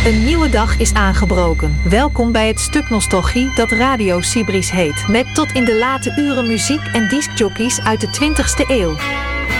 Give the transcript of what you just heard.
Een nieuwe dag is aangebroken. Welkom bij het stuk nostalgie dat Radio Sibris heet. Met tot in de late uren muziek en discjockeys uit de 20e eeuw.